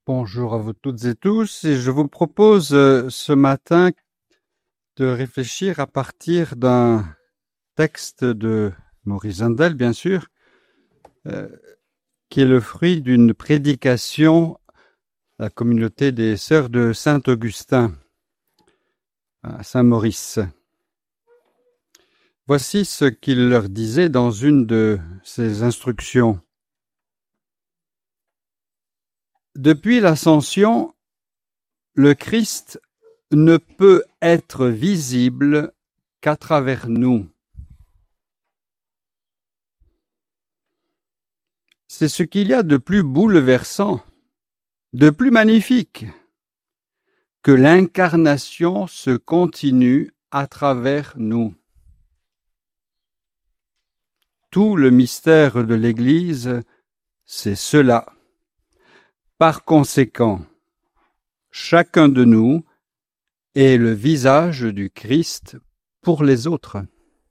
Bonjour à vous toutes et tous, et je vous propose ce matin de réfléchir à partir d'un texte de Maurice Zindel, bien sûr, qui est le fruit d'une prédication à la communauté des Sœurs de Saint-Augustin à Saint-Maurice. Voici ce qu'il leur disait dans une de ses instructions. Depuis l'Ascension, le Christ ne peut être visible qu'à travers nous. C'est ce qu'il y a de plus bouleversant, de plus magnifique, que l'incarnation se continue à travers nous. Tout le mystère de l'Église, c'est cela. Par conséquent, chacun de nous est le visage du Christ pour les autres.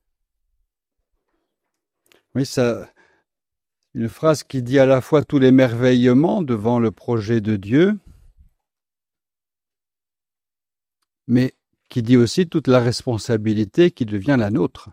Oui, ça, une phrase qui dit à la fois tout l'émerveillement devant le projet de Dieu, mais qui dit aussi toute la responsabilité qui devient la nôtre.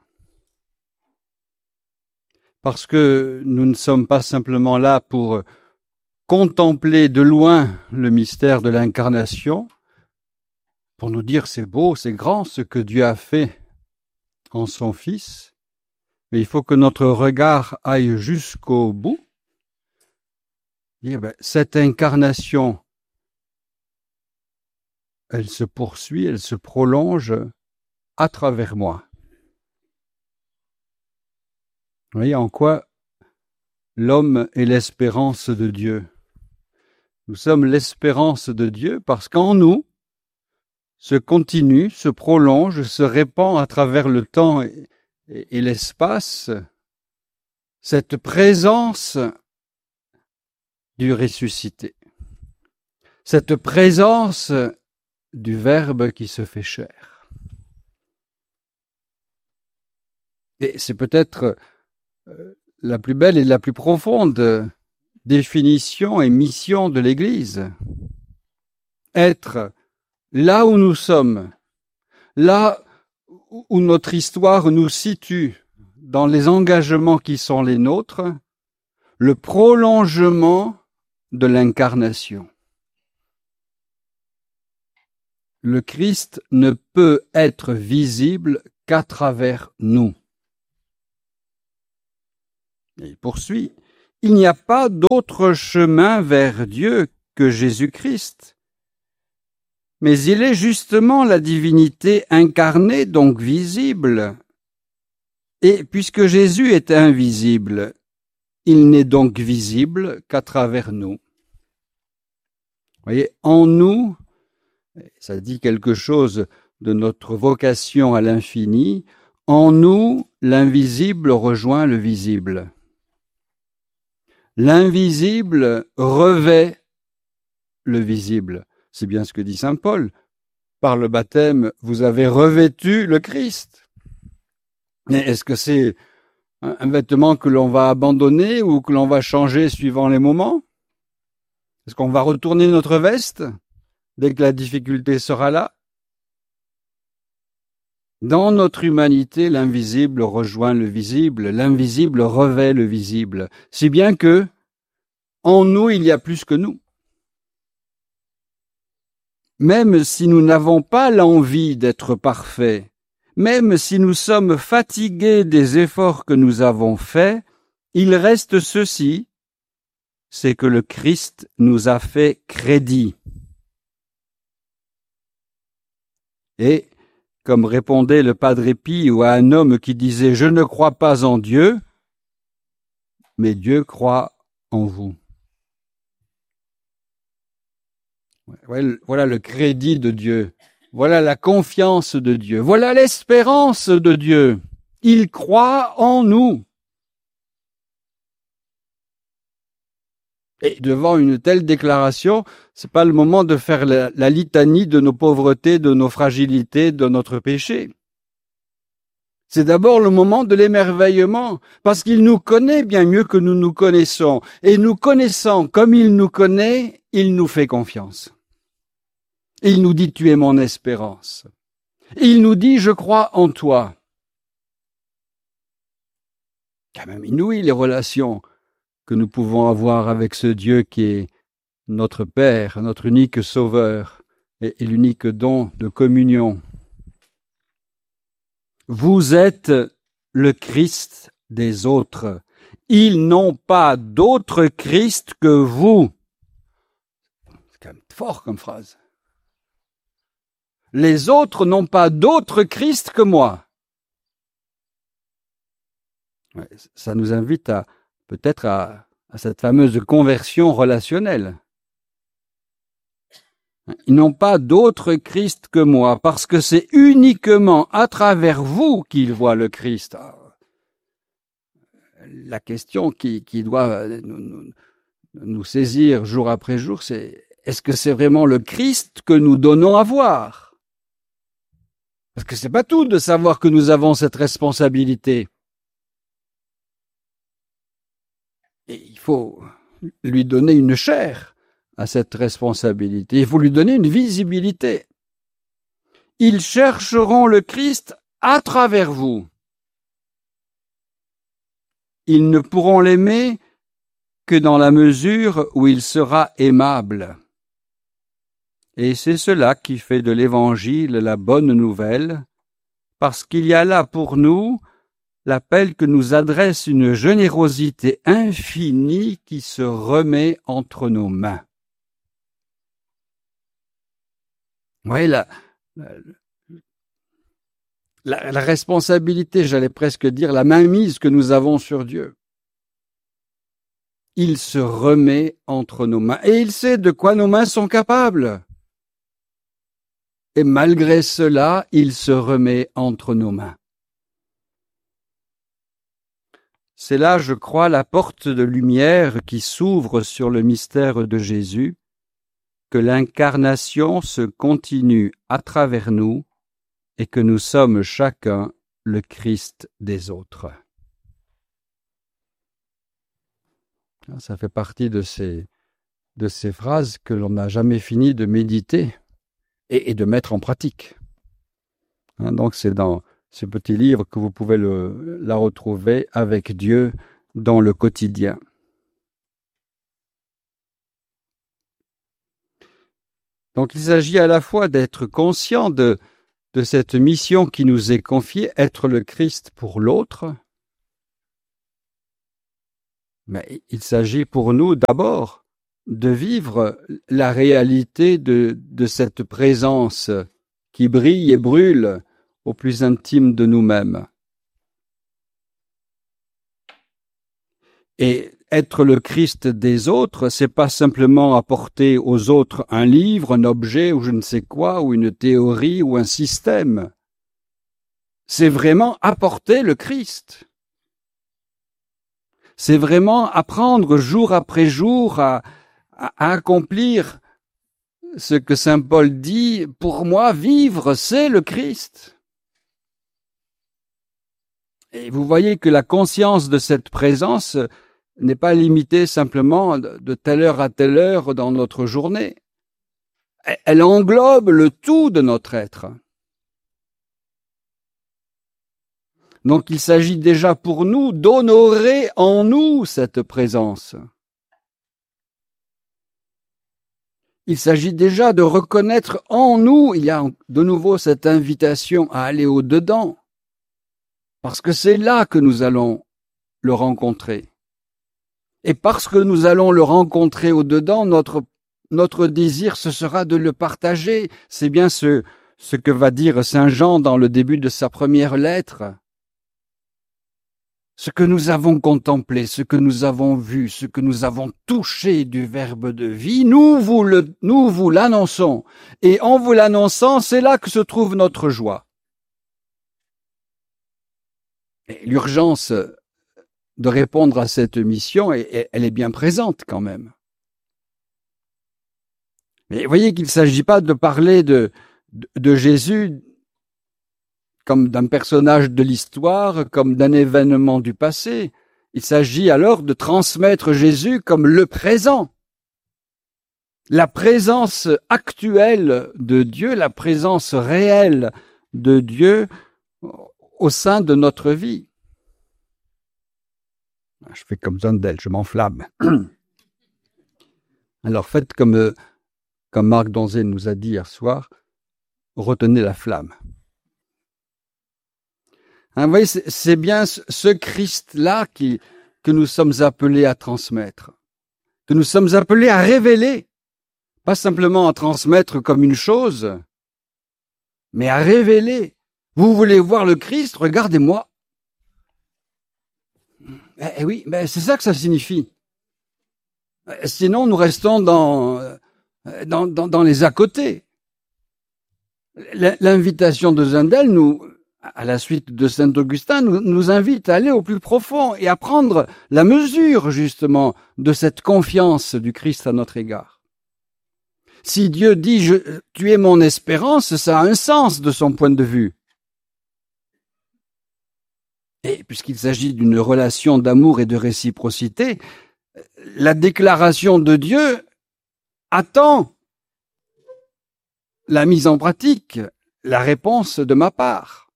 Parce que nous ne sommes pas simplement là pour contempler de loin le mystère de l'incarnation, pour nous dire c'est beau, c'est grand ce que Dieu a fait en son Fils, mais il faut que notre regard aille jusqu'au bout. Dire, cette incarnation, elle se poursuit, elle se prolonge à travers moi. Vous voyez en quoi l'homme est l'espérance de Dieu. Nous sommes l'espérance de Dieu parce qu'en nous se continue, se prolonge, se répand à travers le temps et l'espace cette présence du ressuscité, cette présence du Verbe qui se fait chair. Et c'est peut-être la plus belle et la plus profonde définition et mission de l'Église. Être là où nous sommes, là où notre histoire nous situe dans les engagements qui sont les nôtres, le prolongement de l'incarnation. Le Christ ne peut être visible qu'à travers nous. Et il poursuit. Il n'y a pas d'autre chemin vers Dieu que Jésus-Christ. Mais il est justement la divinité incarnée, donc visible. Et puisque Jésus est invisible, il n'est donc visible qu'à travers nous. Vous voyez, en nous, ça dit quelque chose de notre vocation à l'infini, en nous, l'invisible rejoint le visible. L'invisible revêt le visible. C'est bien ce que dit saint Paul. Par le baptême, vous avez revêtu le Christ. Mais est-ce que c'est un vêtement que l'on va abandonner ou que l'on va changer suivant les moments? Est-ce qu'on va retourner notre veste dès que la difficulté sera là? Dans notre humanité, l'invisible rejoint le visible, l'invisible revêt le visible, si bien que en nous, il y a plus que nous. Même si nous n'avons pas l'envie d'être parfaits, même si nous sommes fatigués des efforts que nous avons faits, il reste ceci, c'est que le Christ nous a fait crédit. Et, comme répondait le Padre Pio à un homme qui disait « Je ne crois pas en Dieu, mais Dieu croit en vous ». Voilà le crédit de Dieu. Voilà la confiance de Dieu. Voilà l'espérance de Dieu. Il croit en nous. Et devant une telle déclaration, c'est pas le moment de faire la litanie de nos pauvretés, de nos fragilités, de notre péché. C'est d'abord le moment de l'émerveillement, parce qu'il nous connaît bien mieux que nous nous connaissons. Et nous connaissant comme il nous connaît, il nous fait confiance. Il nous dit, tu es mon espérance. Il nous dit, je crois en toi. Quand même inouï les relations que nous pouvons avoir avec ce Dieu qui est notre Père, notre unique Sauveur et l'unique don de communion. Vous êtes le Christ des autres. Ils n'ont pas d'autre Christ que vous. C'est quand même fort comme phrase. Les autres n'ont pas d'autre Christ que moi. Ouais, ça nous invite peut-être à cette fameuse conversion relationnelle. Ils n'ont pas d'autre Christ que moi, parce que c'est uniquement à travers vous qu'ils voient le Christ. La question qui doit nous saisir jour après jour, c'est est-ce que c'est vraiment le Christ que nous donnons à voir? Parce que c'est pas tout de savoir que nous avons cette responsabilité. Et il faut lui donner une chair à cette responsabilité. Il faut lui donner une visibilité. Ils chercheront le Christ à travers vous. Ils ne pourront l'aimer que dans la mesure où il sera aimable. Et c'est cela qui fait de l'Évangile la bonne nouvelle, parce qu'il y a là pour nous l'appel que nous adresse une générosité infinie qui se remet entre nos mains. Oui, la responsabilité, j'allais presque dire, la mainmise que nous avons sur Dieu. Il se remet entre nos mains et il sait de quoi nos mains sont capables. Et malgré cela, il se remet entre nos mains. C'est là, je crois, la porte de lumière qui s'ouvre sur le mystère de Jésus, que l'incarnation se continue à travers nous et que nous sommes chacun le Christ des autres. Ça fait partie de ces phrases que l'on n'a jamais fini de méditer et de mettre en pratique. Donc c'est dans ce petit livre que vous pouvez la retrouver avec Dieu dans le quotidien. Donc il s'agit à la fois d'être conscient de cette mission qui nous est confiée, être le Christ pour l'autre, mais il s'agit pour nous d'abord de vivre la réalité de cette présence qui brille et brûle au plus intime de nous-mêmes. Et être le Christ des autres, c'est pas simplement apporter aux autres un livre, un objet ou je ne sais quoi, ou une théorie ou un système. C'est vraiment apporter le Christ. C'est vraiment apprendre jour après jour à accomplir ce que saint Paul dit, pour moi, vivre, c'est le Christ. Et vous voyez que la conscience de cette présence n'est pas limitée simplement de telle heure à telle heure dans notre journée. Elle englobe le tout de notre être. Donc il s'agit déjà pour nous d'honorer en nous cette présence. Il s'agit déjà de reconnaître en nous, il y a de nouveau cette invitation à aller au-dedans, parce que c'est là que nous allons le rencontrer. Et parce que nous allons le rencontrer au-dedans, notre désir, ce sera de le partager. C'est bien ce que va dire saint Jean dans le début de sa première lettre. Ce que nous avons contemplé, ce que nous avons vu, ce que nous avons touché du Verbe de vie, nous vous l'annonçons. Et en vous l'annonçant, c'est là que se trouve notre joie. Et l'urgence de répondre à cette mission, elle est bien présente quand même. Mais vous voyez qu'il ne s'agit pas de parler de Jésus comme d'un personnage de l'histoire, comme d'un événement du passé. Il s'agit alors de transmettre Jésus comme le présent. La présence actuelle de Dieu, la présence réelle de Dieu au sein de notre vie. Je fais comme Zundel, je m'enflamme. Alors faites comme Marc Donzé nous a dit hier soir, retenez la flamme. Vous voyez, c'est bien ce Christ-là que nous sommes appelés à transmettre, que nous sommes appelés à révéler, pas simplement à transmettre comme une chose, mais à révéler. Vous voulez voir le Christ? Regardez-moi. Eh oui, mais c'est ça que ça signifie. Sinon, nous restons dans les à côté. L'invitation de Zundel, à la suite de Saint Augustin, nous invite à aller au plus profond et à prendre la mesure, justement, de cette confiance du Christ à notre égard. Si Dieu dit « tu es mon espérance », ça a un sens de son point de vue. Et puisqu'il s'agit d'une relation d'amour et de réciprocité, la déclaration de Dieu attend la mise en pratique, la réponse de ma part.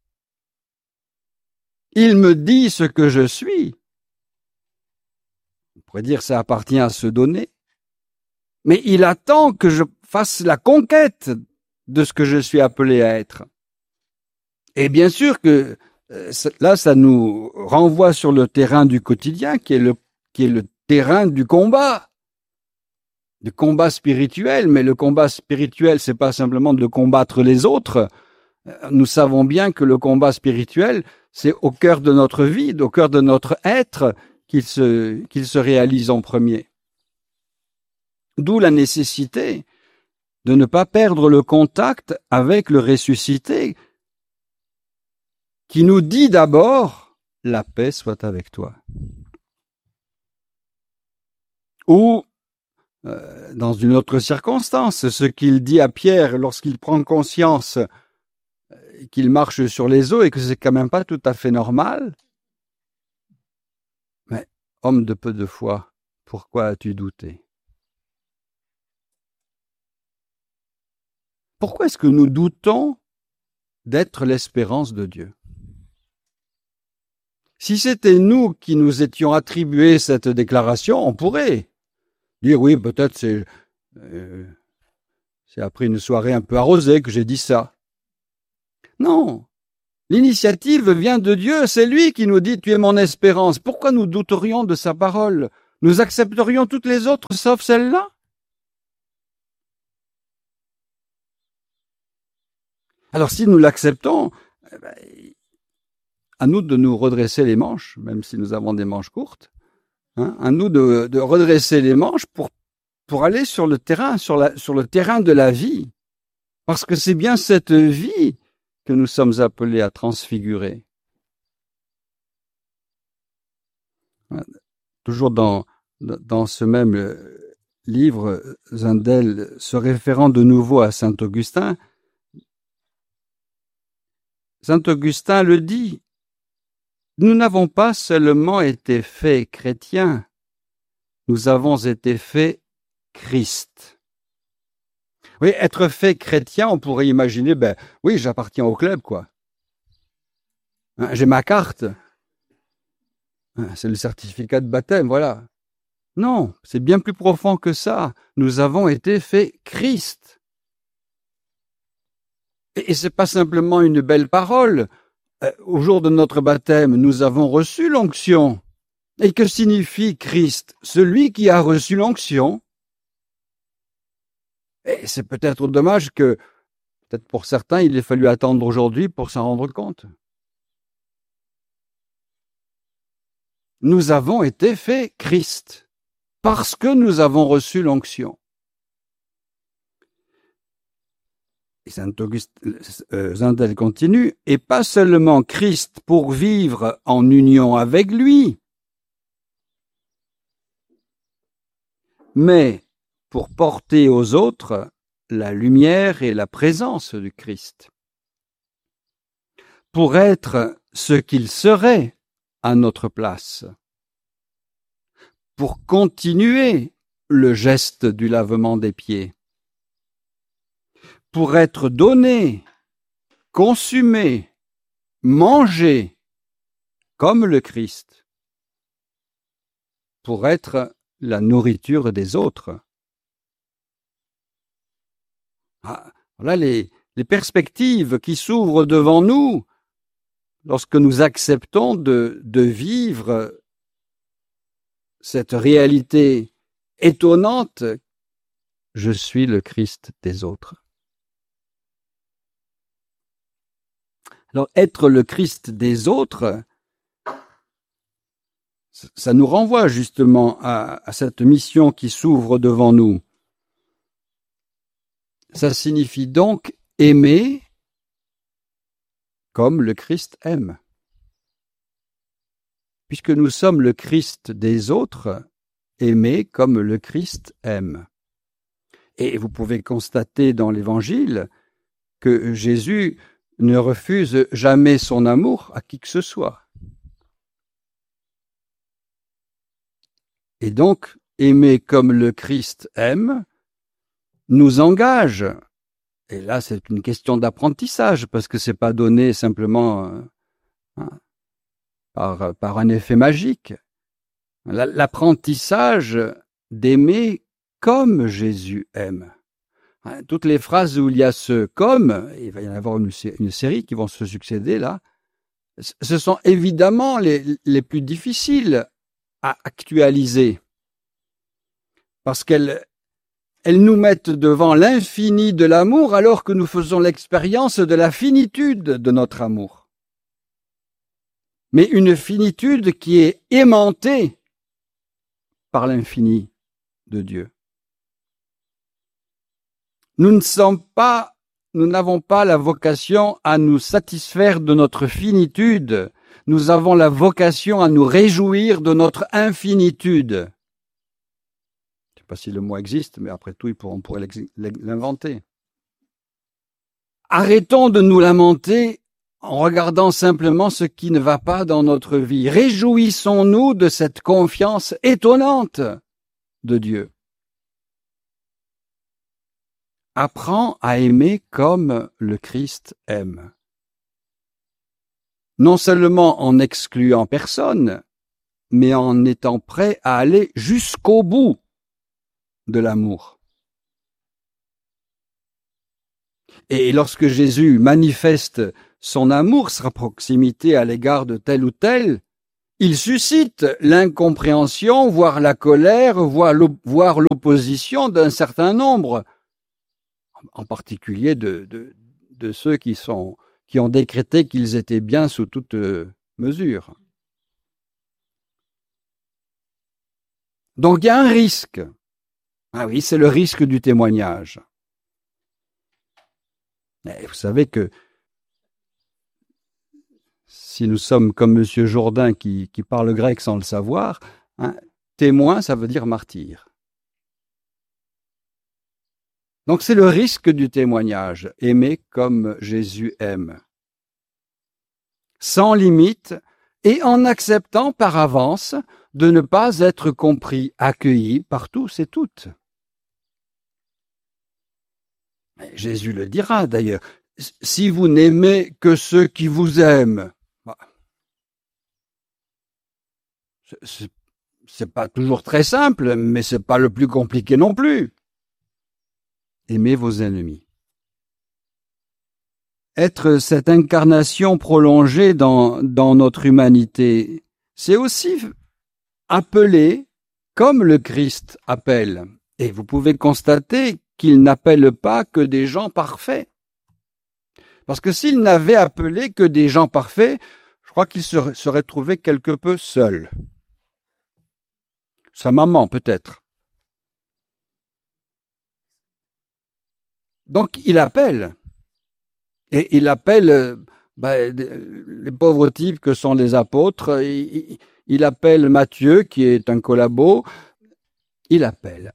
Il me dit ce que je suis. On pourrait dire que ça appartient à se donner. Mais il attend que je fasse la conquête de ce que je suis appelé à être. Et bien sûr que là, ça nous renvoie sur le terrain du quotidien, qui est le terrain du combat spirituel. Mais le combat spirituel, c'est pas simplement de combattre les autres. Nous savons bien que le combat spirituel, c'est au cœur de notre vie, au cœur de notre être, qu'il se réalise en premier. D'où la nécessité de ne pas perdre le contact avec le ressuscité, qui nous dit d'abord « la paix soit avec toi ». Ou, dans une autre circonstance, ce qu'il dit à Pierre lorsqu'il prend conscience qu'il marche sur les eaux et que c'est quand même pas tout à fait normal. Mais, homme de peu de foi, pourquoi as-tu douté? Pourquoi est-ce que nous doutons d'être l'espérance de Dieu? Si c'était nous qui nous étions attribués cette déclaration, on pourrait dire oui, peut-être c'est après une soirée un peu arrosée que j'ai dit ça. Non, l'initiative vient de Dieu, c'est lui qui nous dit « tu es mon espérance ». Pourquoi nous douterions de sa parole? Nous accepterions toutes les autres sauf celle-là? Alors si nous l'acceptons, à nous de nous redresser les manches, même si nous avons des manches courtes, à nous de redresser les manches pour aller sur le terrain, sur le terrain de la vie. Parce que c'est bien cette vie que nous sommes appelés à transfigurer. Toujours dans ce même livre, Zundel, se référant de nouveau à saint Augustin, saint Augustin le dit, nous n'avons pas seulement été faits chrétiens, nous avons été faits Christ. Oui, être fait chrétien, on pourrait imaginer, oui, j'appartiens au club, quoi. J'ai ma carte. C'est le certificat de baptême, voilà. Non, c'est bien plus profond que ça. Nous avons été faits Christ. Et c'est pas simplement une belle parole. Au jour de notre baptême, nous avons reçu l'onction. Et que signifie Christ? Celui qui a reçu l'onction. Et c'est peut-être dommage que, peut-être pour certains, il ait fallu attendre aujourd'hui pour s'en rendre compte. Nous avons été faits Christ, parce que nous avons reçu l'onction. Et Zundel continue, et pas seulement Christ pour vivre en union avec lui, mais pour porter aux autres la lumière et la présence du Christ. pour être ce qu'il serait à notre place, pour continuer le geste du lavement des pieds, pour être donné, consumé, mangé comme le Christ, pour être la nourriture des autres. Voilà les perspectives qui s'ouvrent devant nous lorsque nous acceptons de vivre cette réalité étonnante. Je suis le Christ des autres. Alors, être le Christ des autres, ça nous renvoie justement à cette mission qui s'ouvre devant nous. Ça signifie donc aimer comme le Christ aime. Puisque nous sommes le Christ des autres, aimer comme le Christ aime. Et vous pouvez constater dans l'Évangile que Jésus ne refuse jamais son amour à qui que ce soit. Et donc, aimer comme le Christ aime nous engage. Et là, c'est une question d'apprentissage, parce que c'est pas donné simplement par un effet magique. L'apprentissage d'aimer comme Jésus aime. Toutes les phrases où il y a ce « comme », il va y en avoir une série qui vont se succéder là, ce sont évidemment les plus difficiles à actualiser, parce qu'elles nous mettent devant l'infini de l'amour alors que nous faisons l'expérience de la finitude de notre amour. Mais une finitude qui est aimantée par l'infini de Dieu. Nous n'avons pas la vocation à nous satisfaire de notre finitude. Nous avons la vocation à nous réjouir de notre infinitude. Je ne sais pas si le mot existe, mais après tout, on pourrait l'inventer. Arrêtons de nous lamenter en regardant simplement ce qui ne va pas dans notre vie. Réjouissons-nous de cette confiance étonnante de Dieu. Apprends à aimer comme le Christ aime. Non seulement en n'excluant personne, mais en étant prêt à aller jusqu'au bout de l'amour. Et lorsque Jésus manifeste son amour, sa proximité à l'égard de tel ou tel, il suscite l'incompréhension, voire la colère, voire l'opposition d'un certain nombre, en particulier de ceux qui ont décrété qu'ils étaient bien sous toute mesure. Donc il y a un risque. Ah oui, c'est le risque du témoignage. Et vous savez que si nous sommes comme M. Jourdain qui parle grec sans le savoir, témoin, ça veut dire martyr. Donc c'est le risque du témoignage, aimer comme Jésus aime, sans limite et en acceptant par avance de ne pas être compris, accueilli par tous et toutes. Jésus le dira d'ailleurs, si vous n'aimez que ceux qui vous aiment, c'est pas toujours très simple, mais c'est pas le plus compliqué non plus. Aimez vos ennemis. Être cette incarnation prolongée dans notre humanité, c'est aussi appeler comme le Christ appelle. Et vous pouvez constater qu'il n'appelle pas que des gens parfaits. Parce que s'il n'avait appelé que des gens parfaits, je crois qu'il serait trouvé quelque peu seul. Sa maman, peut-être. Donc, il appelle. Et il appelle les pauvres types que sont les apôtres. Il appelle Matthieu, qui est un collabo. Il appelle.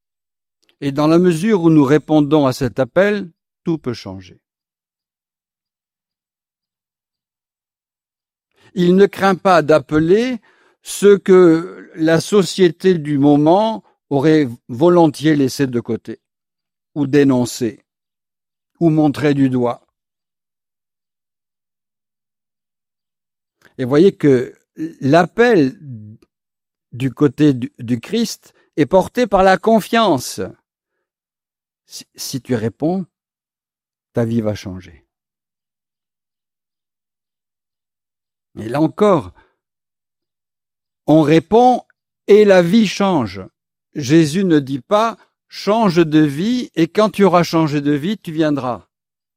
Et dans la mesure où nous répondons à cet appel, tout peut changer. Il ne craint pas d'appeler ceux que la société du moment aurait volontiers laissé de côté, ou dénoncé, ou montré du doigt. Et voyez que l'appel du côté du Christ est porté par la confiance. Si tu réponds, ta vie va changer. Et là encore, on répond et la vie change. Jésus ne dit pas « change de vie et quand tu auras changé de vie, tu viendras ».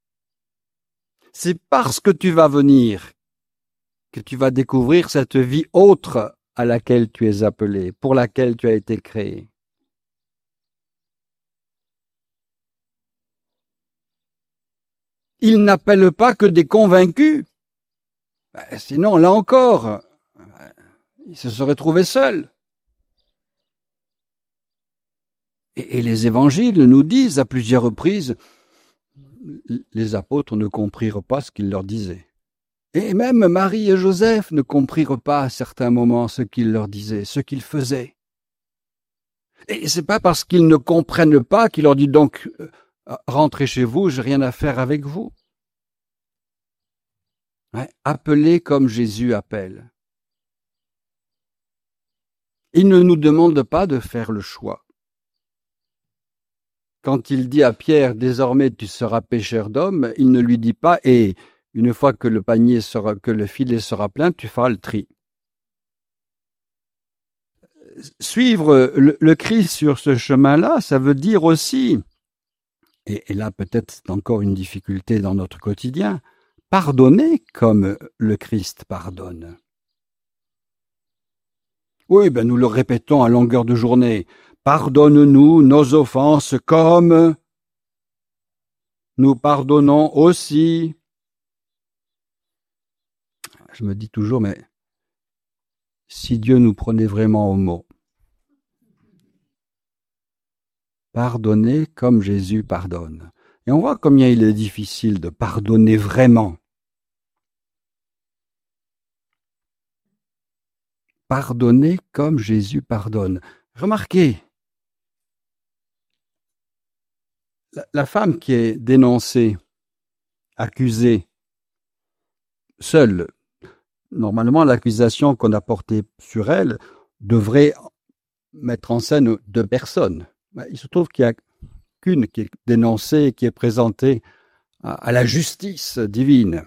C'est parce que tu vas venir que tu vas découvrir cette vie autre à laquelle tu es appelé, pour laquelle tu as été créé. Il n'appelle pas que des convaincus. Sinon, là encore, il se serait trouvé seul. Et les évangiles nous disent à plusieurs reprises, les apôtres ne comprirent pas ce qu'il leur disait. Et même Marie et Joseph ne comprirent pas à certains moments ce qu'il leur disait, ce qu'il faisait. Et c'est pas parce qu'ils ne comprennent pas qu'il leur dit donc rentrez chez vous, j'ai rien à faire avec vous. Ouais, appelez comme Jésus appelle. Il ne nous demande pas de faire le choix. Quand il dit à Pierre, désormais tu seras pêcheur d'hommes, il ne lui dit pas, et une fois que le filet sera plein, tu feras le tri. Suivre le Christ sur ce chemin-là, ça veut dire aussi, et là peut-être c'est encore une difficulté dans notre quotidien, pardonner comme le Christ pardonne. Oui, nous le répétons à longueur de journée. Pardonne-nous nos offenses comme nous pardonnons aussi. Je me dis toujours, mais si Dieu nous prenait vraiment au mot, pardonner comme Jésus pardonne. Et on voit combien il est difficile de pardonner vraiment. Pardonner comme Jésus pardonne. Remarquez, la femme qui est dénoncée, accusée, seule, normalement l'accusation qu'on a portée sur elle devrait mettre en scène deux personnes. Il se trouve qu'il n'y a qu'une qui est dénoncée, qui est présentée à la justice divine.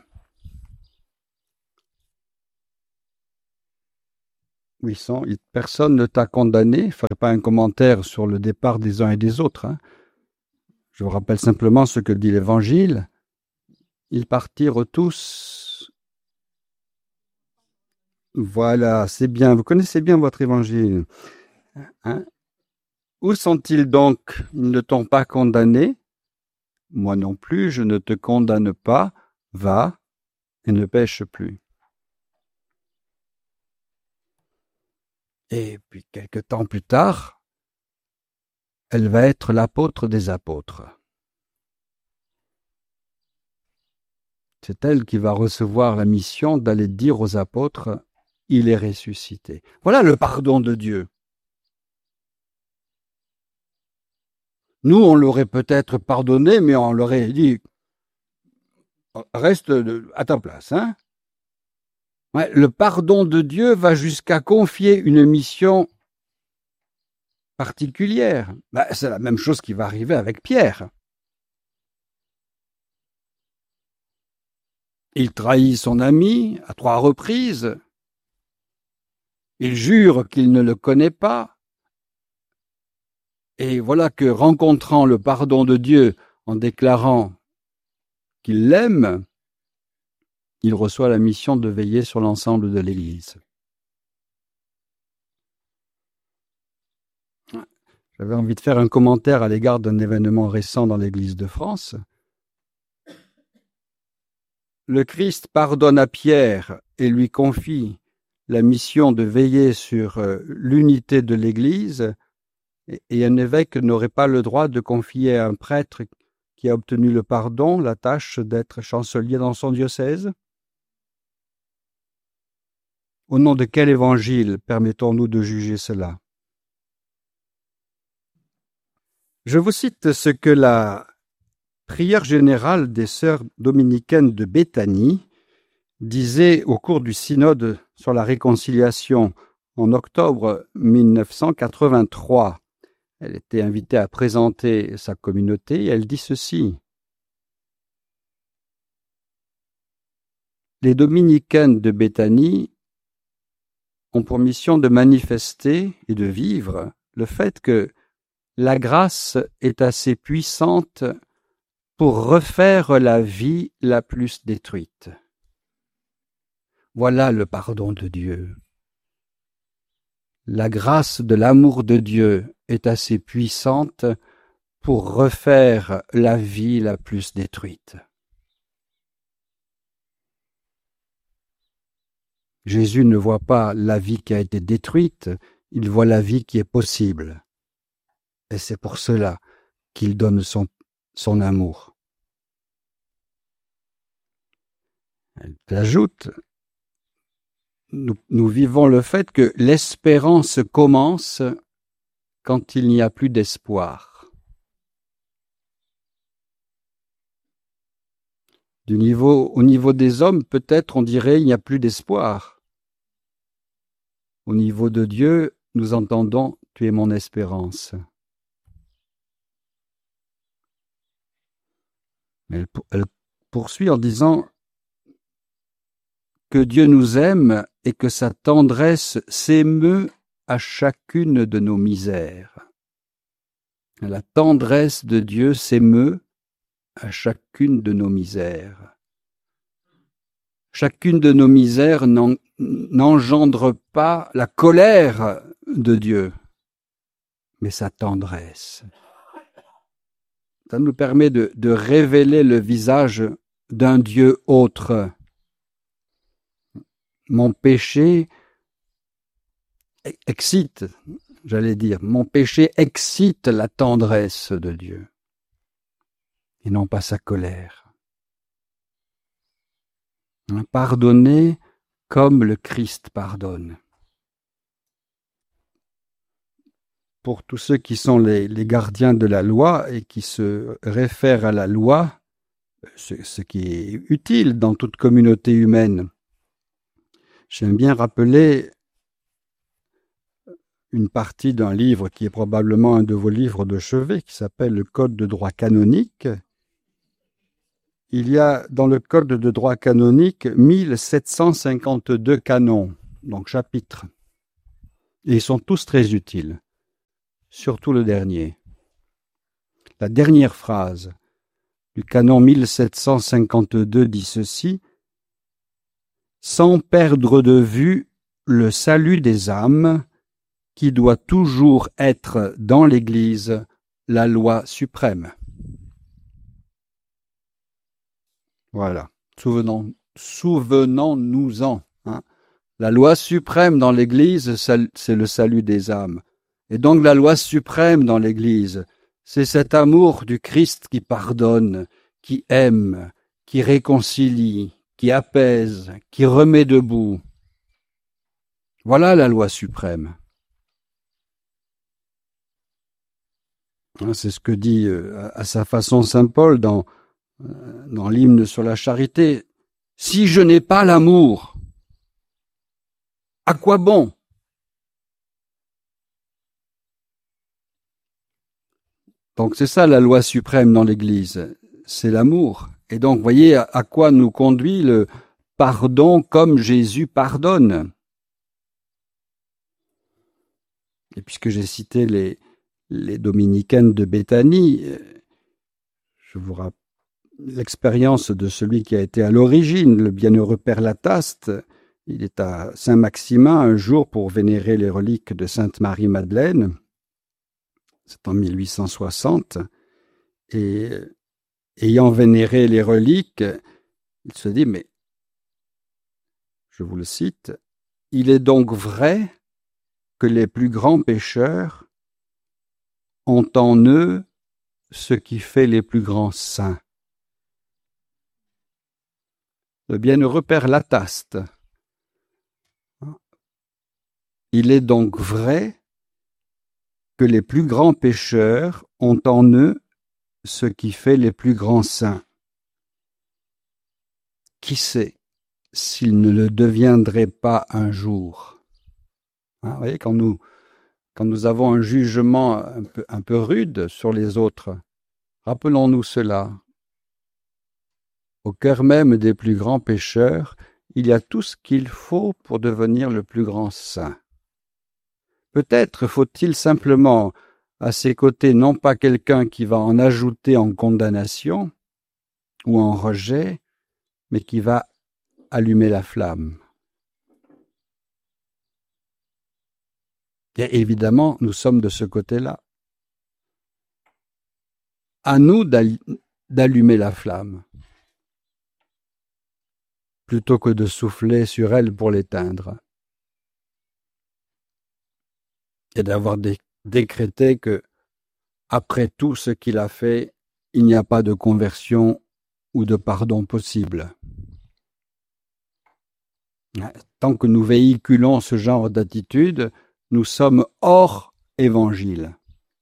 Oui, personne ne t'a condamné. Je ne ferai pas un commentaire sur le départ des uns et des autres. Je vous rappelle simplement ce que dit l'Évangile. Ils partirent tous. Voilà, c'est bien. Vous connaissez bien votre Évangile. Où sont-ils donc? Ils ne t'ont pas condamné? Moi non plus, je ne te condamne pas. Va et ne pêche plus. Et puis, quelque temps plus tard, elle va être l'apôtre des apôtres. C'est elle qui va recevoir la mission d'aller dire aux apôtres, il est ressuscité. Voilà le pardon de Dieu. Nous, on l'aurait peut-être pardonné, mais on l'aurait dit, reste à ta place, hein? Ouais, le pardon de Dieu va jusqu'à confier une mission particulière. C'est la même chose qui va arriver avec Pierre. Il trahit son ami à 3 reprises. Il jure qu'il ne le connaît pas. Et voilà que, rencontrant le pardon de Dieu en déclarant qu'il l'aime, il reçoit la mission de veiller sur l'ensemble de l'Église. J'avais envie de faire un commentaire à l'égard d'un événement récent dans l'Église de France. Le Christ pardonne à Pierre et lui confie la mission de veiller sur l'unité de l'Église, et un évêque n'aurait pas le droit de confier à un prêtre qui a obtenu le pardon la tâche d'être chancelier dans son diocèse. Au nom de quel évangile permettons-nous de juger cela? Je vous cite ce que la prière générale des sœurs dominicaines de Béthanie disait au cours du synode sur la réconciliation en octobre 1983. Elle était invitée à présenter sa communauté et elle dit ceci. Les dominicaines de Béthanie ont pour mission de manifester et de vivre le fait que la grâce est assez puissante pour refaire la vie la plus détruite. Voilà le pardon de Dieu. La grâce de l'amour de Dieu est assez puissante pour refaire la vie la plus détruite. Jésus ne voit pas la vie qui a été détruite, il voit la vie qui est possible. Et c'est pour cela qu'il donne son amour. Elle ajoute, nous vivons le fait que l'espérance commence quand il n'y a plus d'espoir. Au niveau des hommes, peut-être on dirait il n'y a plus d'espoir. Au niveau de Dieu, nous entendons « Tu es mon espérance ». Elle poursuit en disant que Dieu nous aime et que sa tendresse s'émeut à chacune de nos misères. La tendresse de Dieu s'émeut à chacune de nos misères. Chacune de nos misères n'engendre pas la colère de Dieu, mais sa tendresse. Ça nous permet de révéler le visage d'un Dieu autre. Mon péché excite, mon péché excite la tendresse de Dieu et non pas sa colère. Pardonner comme le Christ pardonne. Pour tous ceux qui sont les gardiens de la loi et qui se réfèrent à la loi, ce qui est utile dans toute communauté humaine, j'aime bien rappeler une partie d'un livre qui est probablement un de vos livres de chevet, qui s'appelle le Code de droit canonique. Il y a dans le Code de droit canonique 1752 canons, donc chapitres. Et ils sont tous très utiles, surtout le dernier. La dernière phrase du canon 1752 dit ceci: « Sans perdre de vue le salut des âmes, qui doit toujours être dans l'Église la loi suprême. » Voilà, souvenons-nous-en. La loi suprême dans l'Église, c'est le salut des âmes. Et donc la loi suprême dans l'Église, c'est cet amour du Christ qui pardonne, qui aime, qui réconcilie, qui apaise, qui remet debout. Voilà la loi suprême. C'est ce que dit à sa façon saint Paul dans l'hymne sur la charité. « Si je n'ai pas l'amour, à quoi bon ?» Donc c'est ça la loi suprême dans l'Église, c'est l'amour. Et donc vous voyez à quoi nous conduit le pardon comme Jésus pardonne. Et puisque j'ai cité les dominicaines de Béthanie, je vous rappelle l'expérience de celui qui a été à l'origine, le bienheureux Père Lataste. Il est à Saint-Maximin un jour pour vénérer les reliques de Sainte Marie-Madeleine. C'est en 1860. Et ayant vénéré les reliques, il se dit, mais, je vous le cite, « Il est donc vrai que les plus grands pécheurs ont en eux ce qui fait les plus grands saints. » Le bienheureux Père Lataste Il est donc vrai que les plus grands pécheurs ont en eux ce qui fait les plus grands saints. Qui sait s'ils ne le deviendraient pas un jour? Vous voyez, quand nous avons un jugement un peu rude sur les autres, rappelons-nous cela. Au cœur même des plus grands pécheurs, il y a tout ce qu'il faut pour devenir le plus grand saint. Peut-être faut-il simplement à ses côtés non pas quelqu'un qui va en ajouter en condamnation ou en rejet, mais qui va allumer la flamme. Et évidemment, nous sommes de ce côté-là. À nous d'allumer la flamme, plutôt que de souffler sur elle pour l'éteindre. Et d'avoir décrété que, après tout ce qu'il a fait, il n'y a pas de conversion ou de pardon possible. Tant que nous véhiculons ce genre d'attitude, nous sommes hors évangile.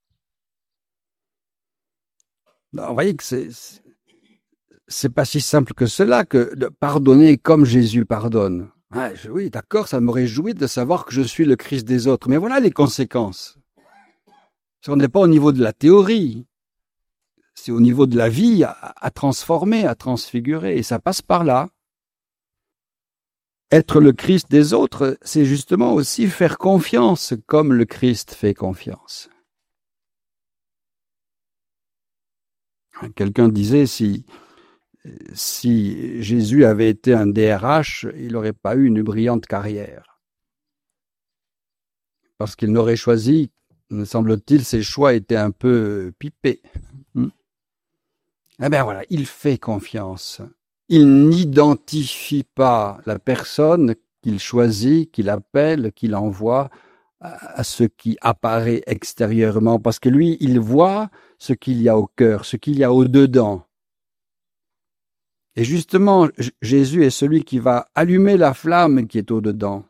Vous voyez que c'est pas si simple que cela, que de pardonner comme Jésus pardonne. Oui, d'accord, ça me réjouit de savoir que je suis le Christ des autres. Mais voilà les conséquences. On n'est pas au niveau de la théorie. C'est au niveau de la vie à transformer, à transfigurer. Et ça passe par là. Être le Christ des autres, c'est justement aussi faire confiance comme le Christ fait confiance. Quelqu'un disait, si Jésus avait été un DRH, il n'aurait pas eu une brillante carrière. Parce qu'il n'aurait choisi, me semble-t-il, ses choix étaient un peu pipés. Eh bien voilà, il fait confiance. Il n'identifie pas la personne qu'il choisit, qu'il appelle, qu'il envoie à ce qui apparaît extérieurement, parce que lui, il voit ce qu'il y a au cœur, ce qu'il y a au-dedans. Et justement, Jésus est celui qui va allumer la flamme qui est au-dedans.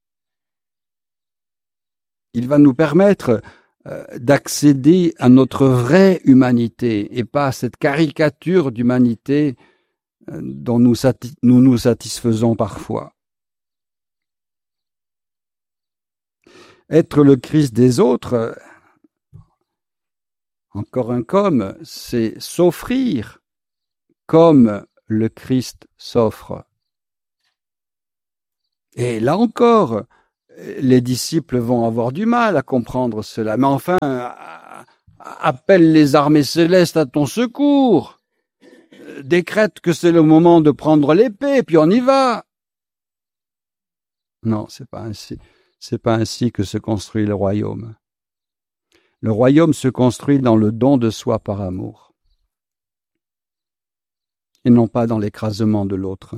Il va nous permettre d'accéder à notre vraie humanité et pas à cette caricature d'humanité dont nous nous satisfaisons parfois. Être le Christ des autres, encore un comme, c'est s'offrir comme le Christ s'offre. Et là encore, les disciples vont avoir du mal à comprendre cela. Mais enfin, appelle les armées célestes à ton secours. Décrète que c'est le moment de prendre l'épée, puis on y va. Non, c'est pas ainsi. C'est pas ainsi que se construit le royaume. Le royaume se construit dans le don de soi par amour. Et non pas dans l'écrasement de l'autre.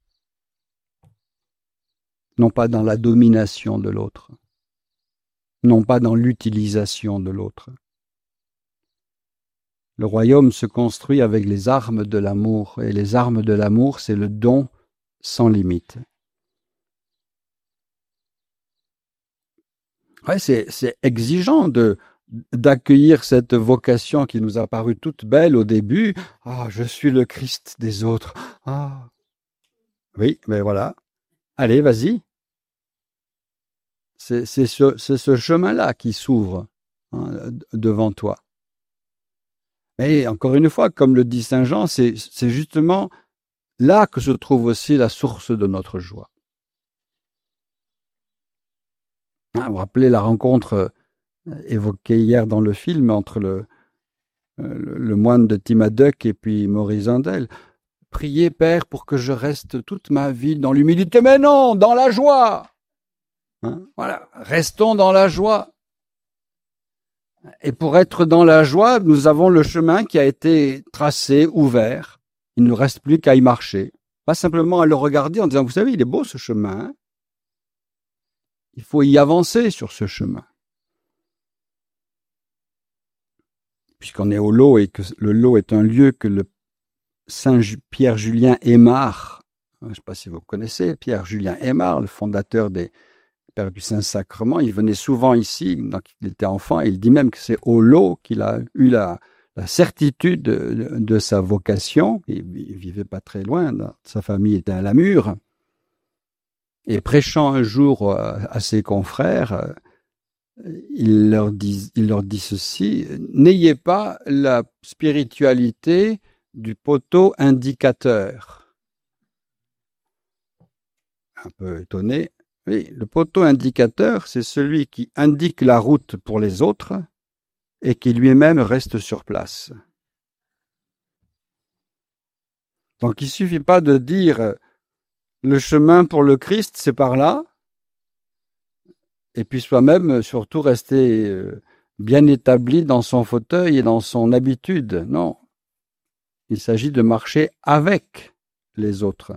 Non pas dans la domination de l'autre. Non pas dans l'utilisation de l'autre. Le royaume se construit avec les armes de l'amour. Et les armes de l'amour, c'est le don sans limite. Ouais, c'est exigeant d'accueillir cette vocation qui nous a paru toute belle au début. Ah, je suis le Christ des autres. Ah. Oui, mais voilà. Allez, vas-y. C'est ce chemin-là qui s'ouvre devant toi. Et encore une fois, comme le dit Saint Jean, c'est justement là que se trouve aussi la source de notre joie. Vous vous rappelez la rencontre évoquée hier dans le film entre le moine de Timaduc et puis Maurice Zindel. Priez, Père, pour que je reste toute ma vie dans l'humilité. Mais non, dans la joie. Voilà, restons dans la joie. Et pour être dans la joie, nous avons le chemin qui a été tracé, ouvert. Il ne nous reste plus qu'à y marcher. Pas simplement à le regarder en disant, vous savez, il est beau ce chemin. Il faut y avancer sur ce chemin. Puisqu'on est au Lot et que le Lot est un lieu que le Saint Pierre Julien Aymar, je ne sais pas si vous connaissez, Pierre Julien Aymar, le fondateur des Père du Saint-Sacrement, il venait souvent ici, donc il était enfant, et il dit même que c'est au lot qu'il a eu la certitude de sa vocation. Il vivait pas très loin, sa famille était à Lamure. Et prêchant un jour à ses confrères, il leur dit ceci: n'ayez pas la spiritualité du poteau indicateur. Un peu étonné. Oui, le poteau indicateur, c'est celui qui indique la route pour les autres et qui lui-même reste sur place. Donc il suffit pas de dire le chemin pour le Christ, c'est par là, et puis soi-même surtout rester bien établi dans son fauteuil et dans son habitude. Non, il s'agit de marcher avec les autres.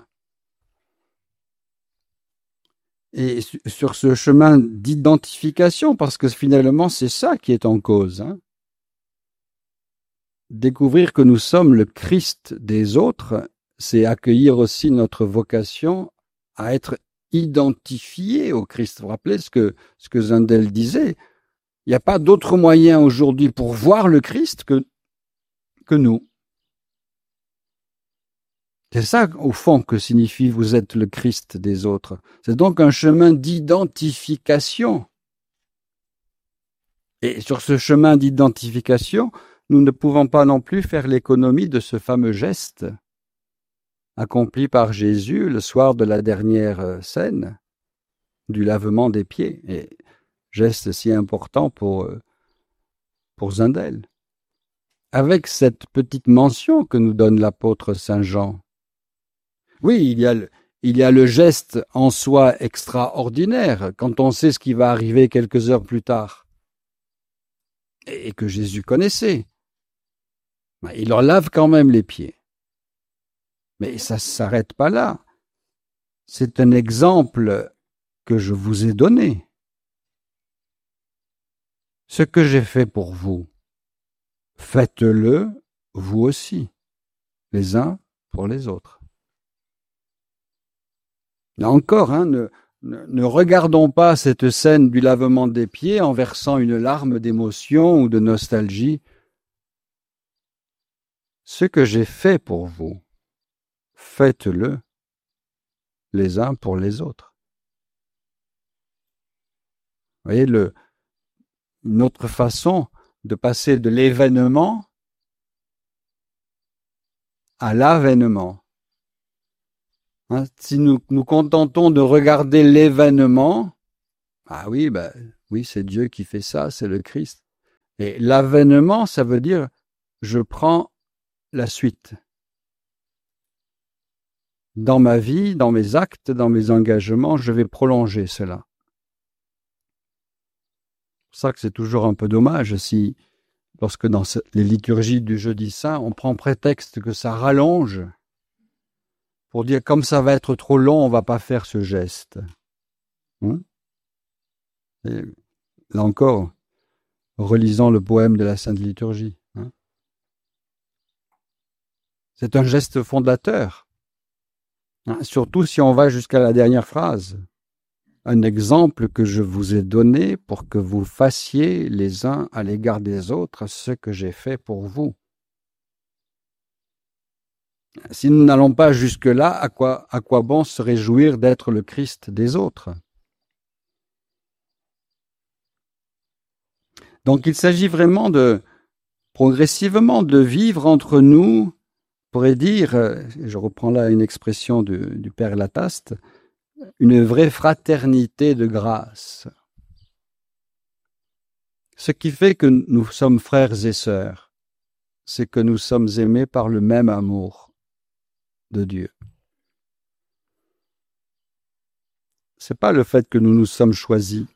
Et sur ce chemin d'identification, parce que finalement c'est ça qui est en cause, hein. Découvrir que nous sommes le Christ des autres, c'est accueillir aussi notre vocation à être identifié au Christ. Vous vous rappelez ce que Zundel disait? Il n'y a pas d'autre moyen aujourd'hui pour voir le Christ que nous. C'est ça, au fond, que signifie vous êtes le Christ des autres. C'est donc un chemin d'identification. Et sur ce chemin d'identification, nous ne pouvons pas non plus faire l'économie de ce fameux geste accompli par Jésus le soir de la dernière scène du lavement des pieds. Et geste si important pour Zundel. Avec cette petite mention que nous donne l'apôtre Saint Jean. Oui, il y a le geste en soi extraordinaire, quand on sait ce qui va arriver quelques heures plus tard, et que Jésus connaissait. Il leur lave quand même les pieds. Mais ça ne s'arrête pas là. C'est un exemple que je vous ai donné. Ce que j'ai fait pour vous, faites-le vous aussi, les uns pour les autres. Là encore, hein, ne regardons pas cette scène du lavement des pieds en versant une larme d'émotion ou de nostalgie. Ce que j'ai fait pour vous, faites-le les uns pour les autres. Vous voyez, une autre façon de passer de l'événement à l'avènement. Hein, si nous nous contentons de regarder l'événement, ah oui, oui, c'est Dieu qui fait ça, c'est le Christ. Et l'avènement, ça veut dire je prends la suite. Dans ma vie, dans mes actes, dans mes engagements, je vais prolonger cela. C'est pour ça que c'est toujours un peu dommage si, lorsque dans les liturgies du Jeudi Saint, on prend prétexte que ça rallonge, pour dire comme ça va être trop long, on ne va pas faire ce geste. Et là encore, relisant le poème de la Sainte Liturgie. C'est un geste fondateur, surtout si on va jusqu'à la dernière phrase. Un exemple que je vous ai donné pour que vous fassiez les uns à l'égard des autres ce que j'ai fait pour vous. Si nous n'allons pas jusque-là, à quoi bon se réjouir d'être le Christ des autres? Donc il s'agit vraiment progressivement de vivre entre nous, on pourrait dire, je reprends là une expression du Père Lataste, une vraie fraternité de grâce. Ce qui fait que nous sommes frères et sœurs, c'est que nous sommes aimés par le même amour de Dieu. C'est pas le fait que nous nous sommes choisis.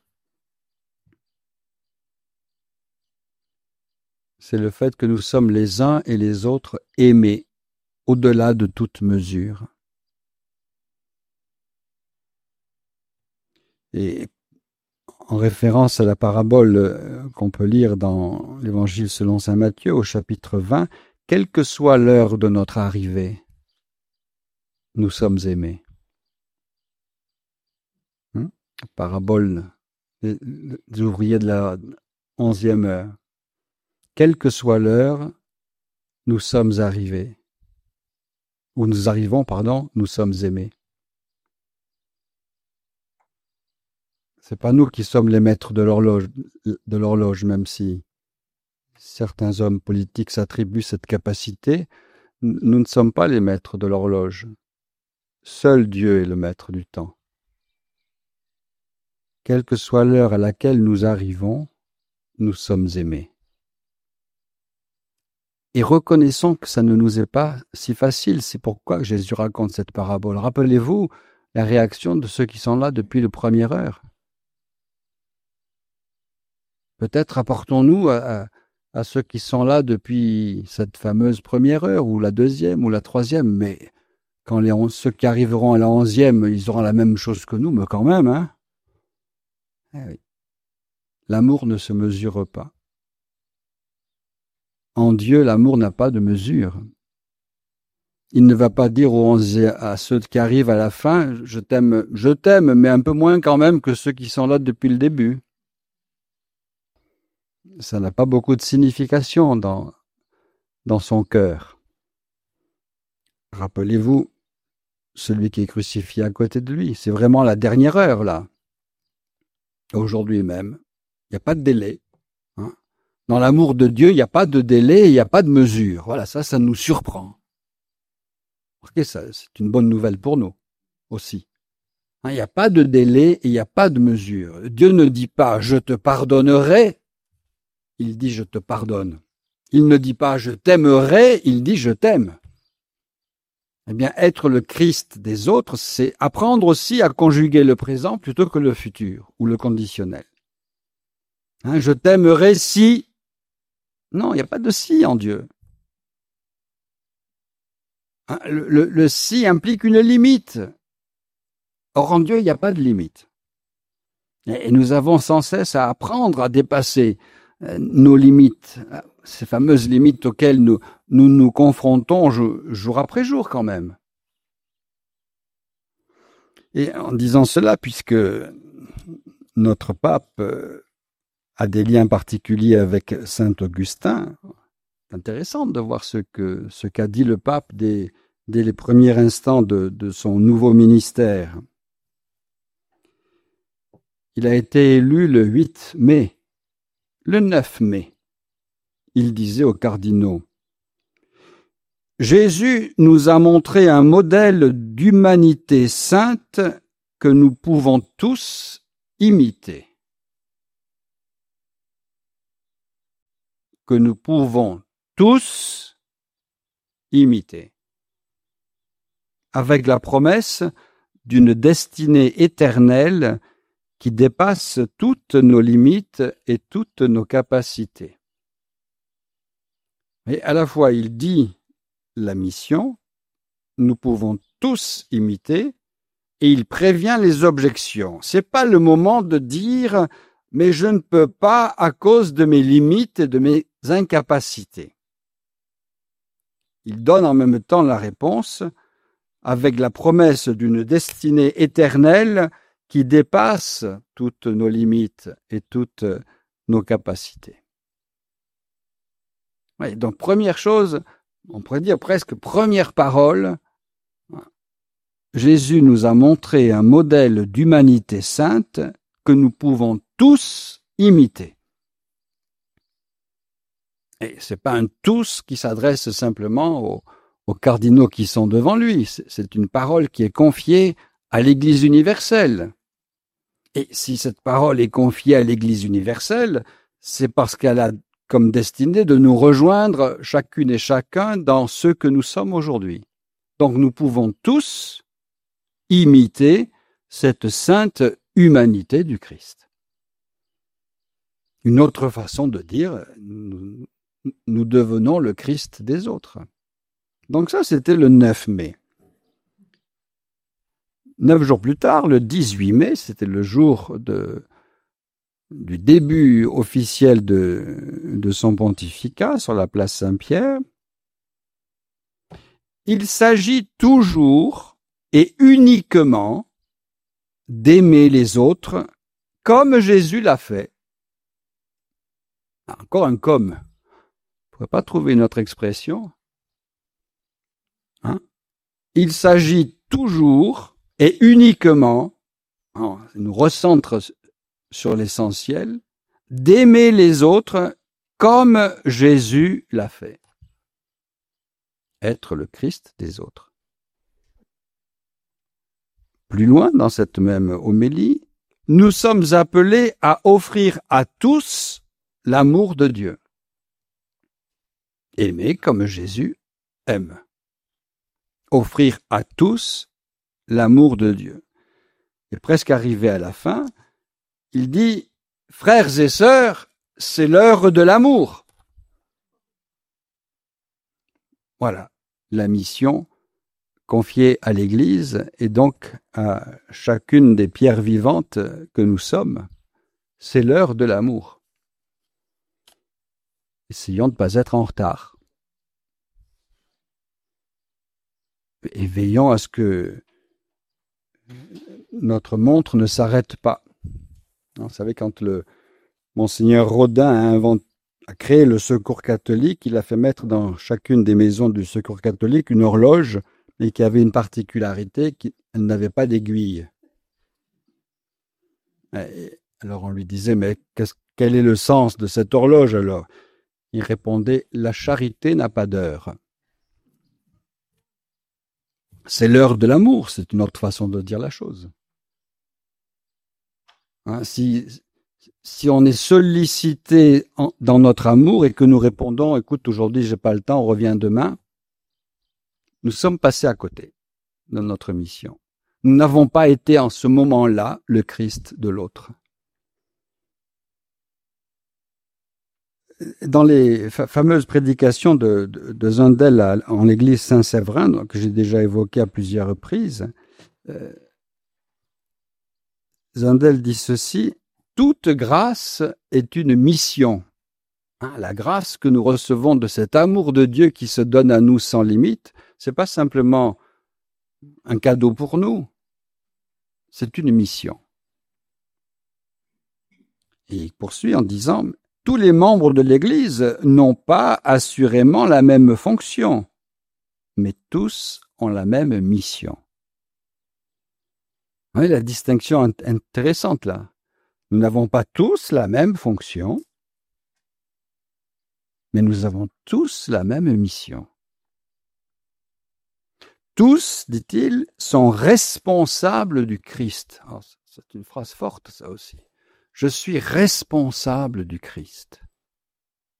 C'est le fait que nous sommes les uns et les autres aimés au-delà de toute mesure. Et en référence à la parabole qu'on peut lire dans l'Évangile selon saint Matthieu au chapitre 20, quelle que soit l'heure de notre arrivée, nous sommes aimés. Parabole des ouvriers de la 11e heure. Quelle que soit l'heure, nous sommes arrivés. Ou nous arrivons, pardon, nous sommes aimés. C'est pas nous qui sommes les maîtres de l'horloge, même si certains hommes politiques s'attribuent cette capacité. Nous ne sommes pas les maîtres de l'horloge. Seul Dieu est le maître du temps. Quelle que soit l'heure à laquelle nous arrivons, nous sommes aimés. Et reconnaissons que ça ne nous est pas si facile. C'est pourquoi Jésus raconte cette parabole. Rappelez-vous la réaction de ceux qui sont là depuis la première heure. Peut-être apportons-nous à ceux qui sont là depuis cette fameuse première heure, ou la deuxième, ou la troisième, mais quand ceux qui arriveront à la 11e, ils auront la même chose que nous, mais quand même, hein. Eh oui. L'amour ne se mesure pas. En Dieu, l'amour n'a pas de mesure. Il ne va pas dire à ceux qui arrivent à la fin, je t'aime, mais un peu moins quand même que ceux qui sont là depuis le début. Ça n'a pas beaucoup de signification dans son cœur. Rappelez-vous, celui qui est crucifié à côté de lui, c'est vraiment la dernière heure, là. Aujourd'hui même, il n'y a pas de délai. Hein. Dans l'amour de Dieu, il n'y a pas de délai, il n'y a pas de mesure. Voilà, ça nous surprend. Okay, ça, c'est une bonne nouvelle pour nous aussi. Il n'y a pas de délai et il n'y a pas de mesure. Dieu ne dit pas « je te pardonnerai », il dit « je te pardonne ». Il ne dit pas « je t'aimerai », il dit « je t'aime ». Eh bien, être le Christ des autres, c'est apprendre aussi à conjuguer le présent plutôt que le futur ou le conditionnel. Je t'aimerai si... Non, il n'y a pas de si en Dieu. Le si implique une limite. Or, en Dieu, il n'y a pas de limite. Et nous avons sans cesse à apprendre à dépasser nos limites, ces fameuses limites auxquelles nous confrontons jour après jour quand même. Et en disant cela, puisque notre pape a des liens particuliers avec saint Augustin, c'est intéressant de voir ce qu'a dit le pape dès les premiers instants de son nouveau ministère. Il a été élu le 8 mai. Le 9 mai, il disait aux cardinaux « Jésus nous a montré un modèle d'humanité sainte que nous pouvons tous imiter. Que nous pouvons tous imiter. Avec la promesse d'une destinée éternelle qui dépasse toutes nos limites et toutes nos capacités. » Et à la fois, il dit la mission, nous pouvons tous imiter, et il prévient les objections. C'est pas le moment de dire « mais je ne peux pas à cause de mes limites et de mes incapacités ». Il donne en même temps la réponse avec la promesse d'une destinée éternelle qui dépasse toutes nos limites et toutes nos capacités. Oui, donc première chose, on pourrait dire presque première parole, Jésus nous a montré un modèle d'humanité sainte que nous pouvons tous imiter. Et c'est pas un tous qui s'adresse simplement aux cardinaux qui sont devant lui, c'est une parole qui est confiée à l'Église universelle. Et si cette parole est confiée à l'Église universelle, c'est parce qu'elle a comme destinée de nous rejoindre chacune et chacun dans ce que nous sommes aujourd'hui. Donc nous pouvons tous imiter cette sainte humanité du Christ. Une autre façon de dire, nous devenons le Christ des autres. Donc ça, c'était le 9 mai. 9 jours plus tard, le 18 mai, c'était le jour du début officiel de son pontificat sur la place Saint-Pierre. Il s'agit toujours et uniquement d'aimer les autres comme Jésus l'a fait. Encore un comme. On ne pourrait pas trouver une autre expression. Il s'agit toujours et uniquement, il nous recentre sur l'essentiel, d'aimer les autres comme Jésus l'a fait. Être le Christ des autres. Plus loin, dans cette même homélie, nous sommes appelés à offrir à tous l'amour de Dieu. Aimer comme Jésus aime. Offrir à tous l'amour de Dieu. Et presque arrivé à la fin, il dit, frères et sœurs, c'est l'heure de l'amour. Voilà, la mission confiée à l'Église et donc à chacune des pierres vivantes que nous sommes. C'est l'heure de l'amour. Essayons de ne pas être en retard. Et veillons à ce que notre montre ne s'arrête pas. Vous savez, quand le Monseigneur Rodin a créé le Secours catholique, il a fait mettre dans chacune des maisons du Secours catholique une horloge, et qui avait une particularité, elle n'avait pas d'aiguille. Alors on lui disait, mais quel est le sens de cette horloge alors? Il répondait, la charité n'a pas d'heure. C'est l'heure de l'amour, c'est une autre façon de dire la chose. Si on est sollicité dans notre amour et que nous répondons, écoute, aujourd'hui j'ai pas le temps, on revient demain, nous sommes passés à côté de notre mission. Nous n'avons pas été en ce moment-là le Christ de l'autre. Dans les fameuses prédications de Zundel en l'église Saint-Séverin, que j'ai déjà évoqué à plusieurs reprises, Zundel dit ceci, toute grâce est une mission. La grâce que nous recevons de cet amour de Dieu qui se donne à nous sans limite, c'est pas simplement un cadeau pour nous, c'est une mission. Et il poursuit en disant, tous les membres de l'Église n'ont pas assurément la même fonction, mais tous ont la même mission. Vous voyez la distinction intéressante là. Nous n'avons pas tous la même fonction, mais nous avons tous la même mission. Tous, dit-il, sont responsables du Christ. Alors, c'est une phrase forte, ça aussi. Je suis responsable du Christ.